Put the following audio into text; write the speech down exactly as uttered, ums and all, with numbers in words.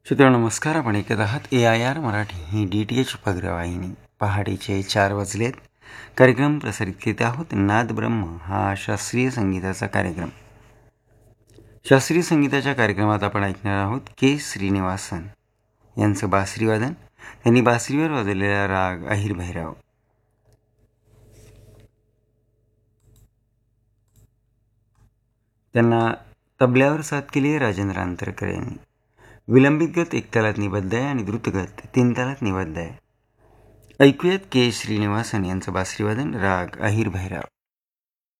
श्रोते नमस्कार. आपण ऐकत आहात ए I R Marathi he D T H उपग्रहवाहिनी. पहाटेचे चार वाजलेत. कार्यक्रम प्रसारित करीत आहोत नाद ब्रह्म हा शास्त्रीय संगीताचा कार्यक्रम. शास्त्रीय संगीताच्या कार्यक्रमात आपण ऐकणार आहोत के श्रीनिवासन यांचं बासरी वादन. त्यांनी बासरीवर वाजवलेला राग अहिर भैरव. त्यांना तबल्यावर साथ केली आहे राजेंद्र अंतरकर यांनी. विलंबित गत एक तालात निबद्ध आहे आणि द्रुतगत तीन तालात निबद्ध आहे. ऐकूयात के श्रीनिवासन यांचं बासरीवादन राग अहिर भैरव.